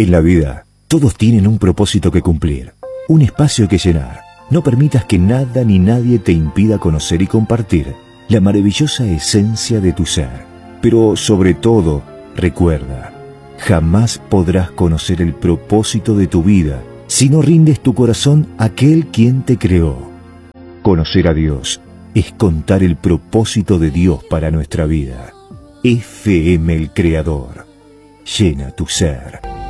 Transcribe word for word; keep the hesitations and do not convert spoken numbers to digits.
En la vida, todos tienen un propósito que cumplir, un espacio que llenar. No permitas que nada ni nadie te impida conocer y compartir la maravillosa esencia de tu ser. Pero sobre todo, recuerda, jamás podrás conocer el propósito de tu vida si no rindes tu corazón a aquel quien te creó. Conocer a Dios es contar el propósito de Dios para nuestra vida. F M El Creador. Llena tu ser.